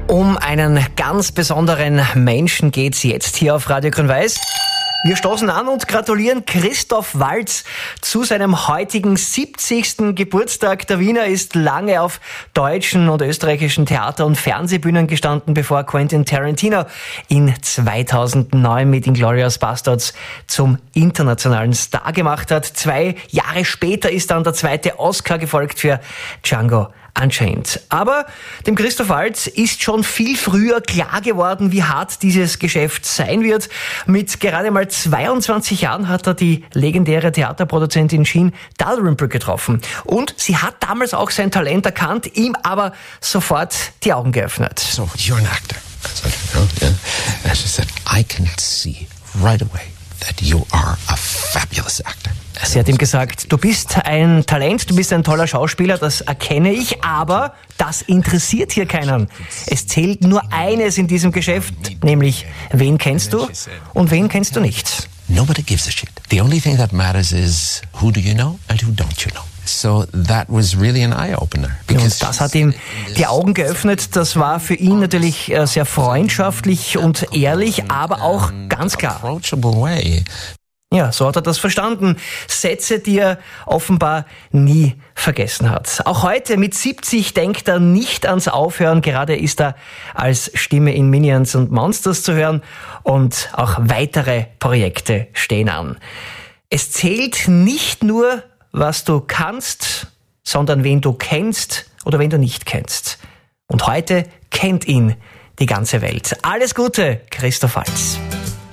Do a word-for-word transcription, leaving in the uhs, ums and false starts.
Um einen ganz besonderen Menschen geht's jetzt hier auf Radio Grün-Weiß. Wir stoßen an und gratulieren Christoph Waltz zu seinem heutigen siebzigsten Geburtstag. Der Wiener ist lange auf deutschen und österreichischen Theater- und Fernsehbühnen gestanden, bevor Quentin Tarantino ihn zweitausendneun mit Inglourious Basterds zum internationalen Star gemacht hat. Zwei Jahre später ist dann der zweite Oscar gefolgt für Django Unchained. Aber dem Christoph Waltz ist schon viel früher klar geworden, wie hart dieses Geschäft sein wird. Mit gerade mal zweiundzwanzig Jahren hat er die legendäre Theaterproduzentin Jean Dalrymple getroffen. Und sie hat damals auch sein Talent erkannt, ihm aber sofort die Augen geöffnet. So, you're an actor. I said, oh, yeah. And she said, I can see right away that you are a fabulous actor. Sie hat ihm gesagt, du bist ein Talent, du bist ein toller Schauspieler, das erkenne ich, aber das interessiert hier keinen. Es zählt nur eines in diesem Geschäft, nämlich wen kennst du und wen kennst du nicht. Nobody gives a shit. The only thing that matters is who do you know and who don't you know. So that was really an eye-opener. Und das hat ihm die Augen geöffnet. Das war für ihn natürlich sehr freundschaftlich und ehrlich, aber auch ganz klar. Ja, so hat er das verstanden. Sätze, die er offenbar nie vergessen hat. Auch heute mit siebzig denkt er nicht ans Aufhören. Gerade ist er als Stimme in Minions und Monsters zu hören. Und auch weitere Projekte stehen an. Es zählt nicht nur, was du kannst, sondern wen du kennst oder wen du nicht kennst. Und heute kennt ihn die ganze Welt. Alles Gute, Christoph Waltz.